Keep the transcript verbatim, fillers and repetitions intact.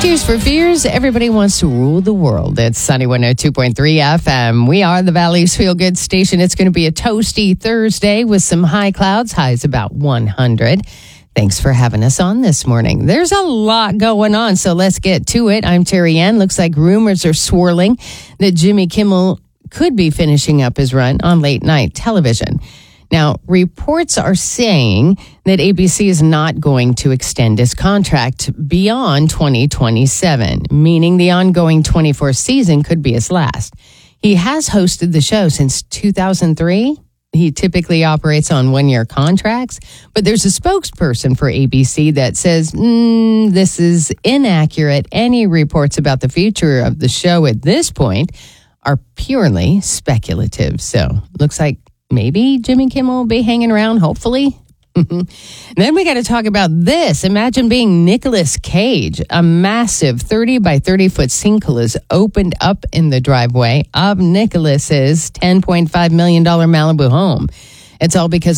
Tears for Fears. Everybody wants to rule the world. It's Sunny one oh two point three F M. We are the Valley's Feel Good station. It's going to be a toasty Thursday with some high clouds. Highs about one hundred. Thanks for having us on this morning. There's a lot going on, so let's get to it. I'm Terry Ann. Looks like rumors are swirling that Jimmy Kimmel could be finishing up his run on late night television. Now, reports are saying that A B C is not going to extend his contract beyond twenty twenty-seven, meaning the ongoing twenty-fourth season could be his last. He has hosted the show since two thousand three. He typically operates on one-year contracts, but there's a spokesperson for A B C that says, mm, this is inaccurate. Any reports about the future of the show at this point are purely speculative. So, looks like maybe Jimmy Kimmel will be hanging around, hopefully. Then we got to talk about this. Imagine being Nicolas Cage. A massive thirty by thirty foot sinkhole is opened up in the driveway of Nicolas's ten point five million dollars Malibu home. It's all because